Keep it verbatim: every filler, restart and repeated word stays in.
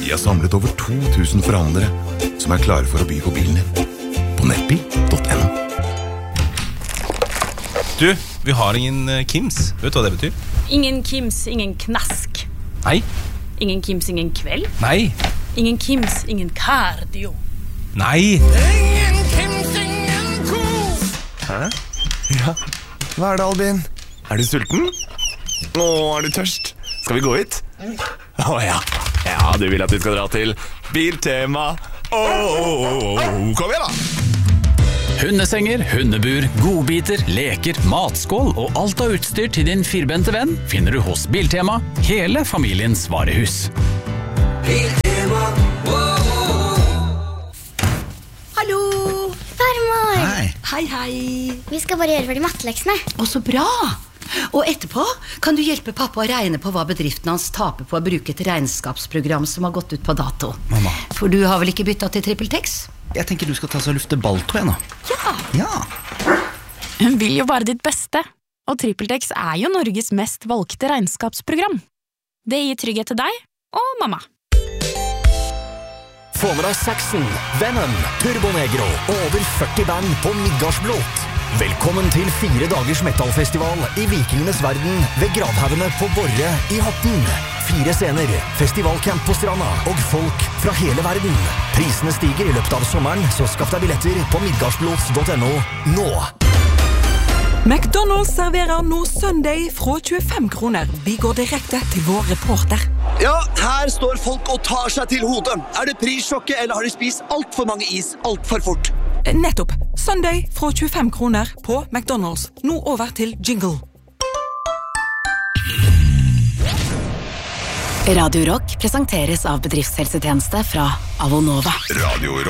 Vi har samlet over to tusen forhandlere som er klare for å by på bilen din. På nettbil punktum no. Du, vi har ingen uh, Kims. Vet du hva det betyr? Ingen Kims, ingen knask. Nei. Ingen Kims, ingen kveld. Nei. Ingen Kims, ingen cardio. Nei. Ingen Kims, ingen kos. Hæ? Ja. Hva er det, Albin? Er du sulten? Å, er du tørst? Skal vi gå hit? Å ja. Ja, du vil at vi skal dra til Biltema. Åh, oh, oh, oh. Kom igjen da. Hundesenger, hundebur, godbiter, leker, matskål og alt av utstyr til din firbente venn finner du hos Biltema, hele familiens varehus. Biltema, wow, wow. Hallo! Farmor! Hei. Hei, hei. Vi skal bare gjøre ferdig matteleksene. Å, så bra! Og etterpå kan du hjelpe pappa å regne på hva bedriften hans taper på å bruke et regnskapsprogram som har gått ut på dato. Mamma. For du har vel ikke byttet til TrippelTex? Jeg tenker du skal ta så lufte balltå igjen da. Ja. Ja. Hun vil jo bare ditt beste, og TrippelTex er jo Norges mest valgte regnskapsprogram. Det gir trygghet til deg og mamma. Få med deg Saxon, Venom, Turbonegro og over førti band på Midgardsblot. Velkommen til fire dagers metalfestival i Vikingenes verden ved Gravhaugene på Borre i Horten. Fire scener, festivalcamp på stranda og folk fra hele verden. Prisene stiger i løpet av sommeren, så skaff deg billetter på midgardsblots punktum no nå. McDonald's serverer nå Sunday fra tjuefem kroner. Vi går direkte til vår reporter. Ja, her står folk og tar seg til hodet. Er det prissjokket, eller har de spist alt for mange is alt for fort? Nettopp. Sunday fra tjuefem kroner på McDonald's. Nå over til jingle. Radio Rock presenteres av bedriftshelsetjeneste fra Avonova. Radio Rock.